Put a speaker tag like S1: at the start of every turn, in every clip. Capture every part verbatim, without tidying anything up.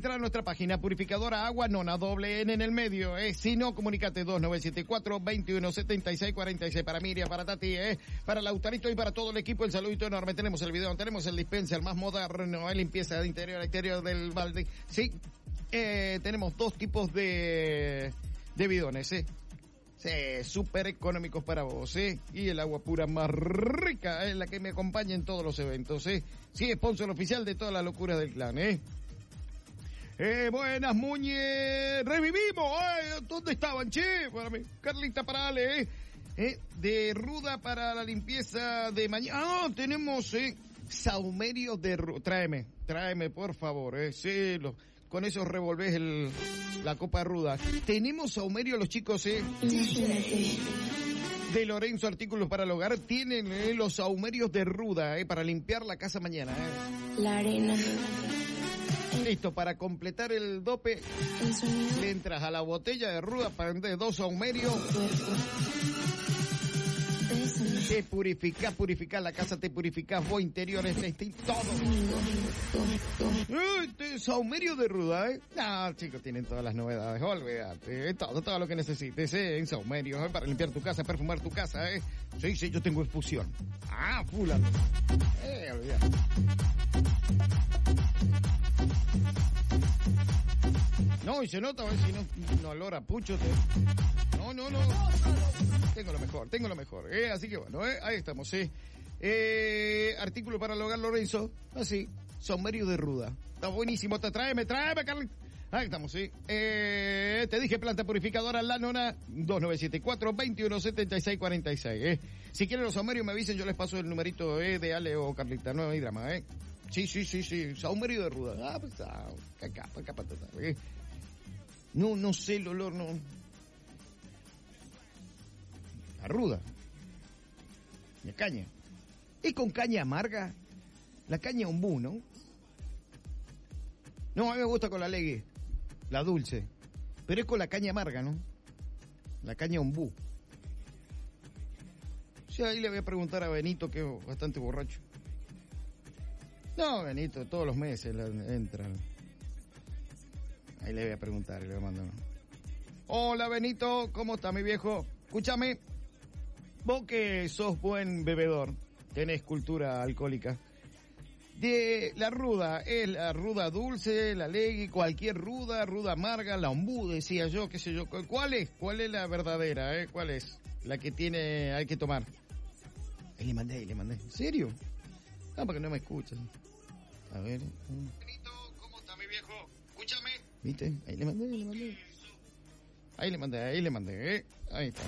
S1: Entra a nuestra página Purificadora Agua Nona, doble N en el medio, eh. Si no, comunícate dos nueve siete cuatro, dos uno siete seis cuatro seis para Miriam, para Tati, eh. Para Lautarito y para todo el equipo, el saludito enorme. Tenemos el video, tenemos el dispenser más moderno, eh. Limpieza de interior a exterior del balde. Sí, eh, tenemos dos tipos de, de bidones, eh. Sí, súper económicos para vos, ¿eh? Y el agua pura más rica, es ¿eh? La que me acompaña en todos los eventos, ¿eh? Sí, sponsor oficial de todas las locuras del clan, ¿eh? Eh, buenas, Muñe. Revivimos, ¿eh? ¿Dónde estaban, che? Para mí, Carlita Parale, ¿eh? ¿eh? De ruda para la limpieza de mañana. Ah, tenemos, ¿eh? Saumerios de ruda. Tráeme, tráeme, por favor, ¿eh? Sí, lo... con eso revolvés el, la copa ruda. Tenemos saumerio los chicos, eh.
S2: Imagínate.
S1: De Lorenzo Artículos para el Hogar. Tienen eh, los saumerios de ruda, eh, para limpiar la casa mañana, eh.
S2: La arena.
S1: Listo, para completar el dope,
S2: El sonido.
S1: le entras a la botella de ruda para de dos saumerios.
S2: Cuerpo. Bésame.
S1: Te purificás, purificás la casa, te purificás vos, interiores, este, todo.
S2: Conmigo.
S1: Uy, te- saumerio de ruda, ¿eh? No, chicos, tienen todas las novedades, olvídate, eh, todo, todo lo que necesites, ¿eh? En saumerio, ¿eh? Para limpiar tu casa, perfumar tu casa, ¿eh? Sí, sí, yo tengo infusión. Ah, fulano. Eh, olvídate. No, y se nota, ¿eh? Si no, no olor a pucho, te... No, no, no. Tengo lo mejor, tengo lo mejor, ¿eh? Así que bueno, ¿eh? Ahí estamos, ¿eh? Eh, artículo para el hogar Lorenzo, así, saumerio de ruda. Está buenísimo, te tráeme, tráeme, Carly. Ahí estamos, sí. Eh, te dije planta purificadora La Nona, dos nueve siete cuatro, dos uno siete seis cuatro seis, eh. Si quieren los saumerios me avisen, yo les paso el numerito, eh, de Ale o Carlita, no hay drama, eh. Sí, sí, sí, sí, saumerio de ruda. Ah, pues, ah, caca, caca, patata, eh. No, no sé el olor, no. La ruda. La caña. Es con caña amarga. La caña ombú, ¿no? No, a mí me gusta con la legue. La dulce. Pero es con la caña amarga, ¿no? La caña ombú. Sí, ahí le voy a preguntar a Benito, que es bastante borracho. No, Benito, todos los meses la- entran. Ahí le voy a preguntar y le voy a mandar. Hola, Benito, ¿cómo está mi viejo? Escúchame. Vos que sos buen bebedor, tenés cultura alcohólica. De la ruda, es la ruda dulce, la legui, cualquier ruda, ruda amarga, la ombú, decía yo, qué sé yo. ¿Cuál es? ¿Cuál es la verdadera, eh? ¿Cuál es? La que tiene, hay que tomar. Ahí le mandé, ahí le mandé. ¿En serio? Ah, porque no me escuchas. A ver. Benito, ¿cómo está mi viejo? Escúchame. ¿Viste? Ahí le mandé, ahí le mandé. Ahí le mandé, ahí le mandé, ¿eh? Ahí está.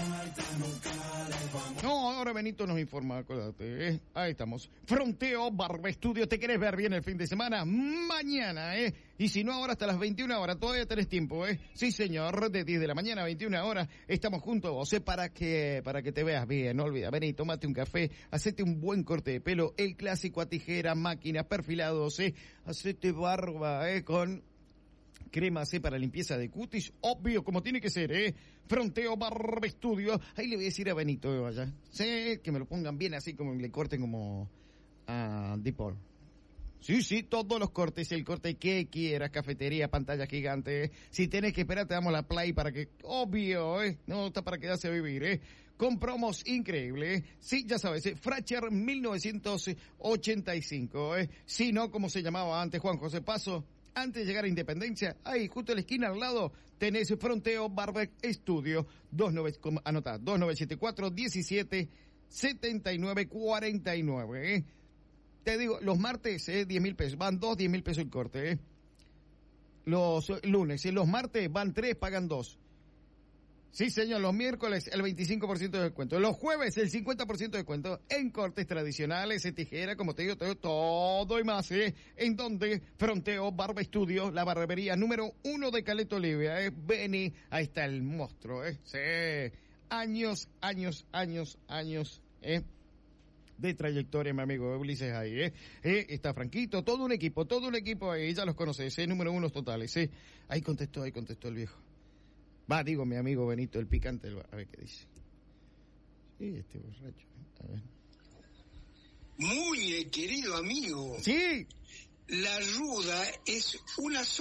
S1: No, ahora Benito nos informa, acuérdate, ¿eh? Ahí estamos. Fronteo Barba Estudio, ¿te querés ver bien el fin de semana? Mañana, ¿eh? Y si no, ahora hasta las veintiuna horas, todavía tenés tiempo, ¿eh? Sí, señor, de diez de la mañana a veintiuna horas, estamos juntos a vos, ¿eh? Para que, para que te veas bien, no olvides. Vení, tómate un café, hacete un buen corte de pelo, el clásico a tijera, máquinas, perfilados, ¿eh? Hacete barba, ¿eh? Con crema C para limpieza de cutis, obvio, como tiene que ser, ¿eh? Fronteo Barba Estudio. Ahí le voy a decir a Benito, eh, vaya. Sí, que me lo pongan bien así, como le corten como a Dipol. Sí, sí, todos los cortes, el corte que quieras, cafetería, pantalla gigante. Si tenés que esperar, te damos la play para que, obvio, ¿eh? No está para quedarse a vivir, ¿eh? Con promos increíbles, ¿eh? Sí, ya sabes, ¿eh? Fracher mil novecientos ochenta y cinco, ¿eh? Si no, como se llamaba antes, Juan José Paso. Antes de llegar a Independencia, ahí, justo en la esquina al lado, tenés Fronteo Barber Studio, dos nueve, anotá, dos nueve siete cuatro, diecisiete, setenta y nueve, cuarenta y nueve, eh. Te digo, los martes, eh, diez mil pesos, van dos, diez mil pesos el corte, eh. Los lunes, y los martes van tres, pagan dos. Sí, señor, los miércoles el veinticinco por ciento de descuento. Los jueves el cincuenta por ciento de descuento en cortes tradicionales, en tijera, como te digo, todo, todo y más, ¿eh? En donde Fronteo Barba Estudio, la barbería número uno de Caleta Olivia, ¿eh? Vení, ahí está el monstruo, ¿eh? Sí. Años, años, años, años, ¿eh? De trayectoria, mi amigo Ulises ahí, ¿eh? ¿eh? Está Franquito, todo un equipo, todo un equipo ahí, ya los conoces, ¿eh? Número unos totales, ¿eh? Ahí contestó, ahí contestó el viejo. Va, digo, mi amigo Benito, el picante, el... a ver qué dice. Sí, este borracho, a ver.
S3: Muy querido amigo.
S1: Sí.
S3: La ruda es una sola.